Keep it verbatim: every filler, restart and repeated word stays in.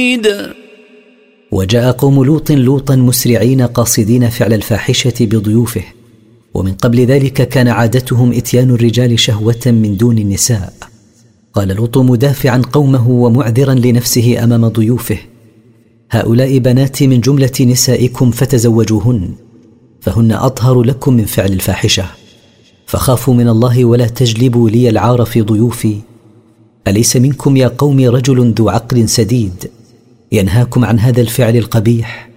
وجاء قوم لوط لوطا مسرعين قاصدين فعل الفاحشة بضيوفه، ومن قبل ذلك كان عادتهم إتيان الرجال شهوة من دون النساء. قال لوط مدافعا قومه ومعذرا لنفسه أمام ضيوفه: هؤلاء بناتي من جملة نسائكم فتزوجوهن، فهن أطهر لكم من فعل الفاحشة، فخافوا من الله ولا تجلبوا لي العار في ضيوفي. أليس منكم يا قوم رجل ذو عقل سديد ينهاكم عن هذا الفعل القبيح؟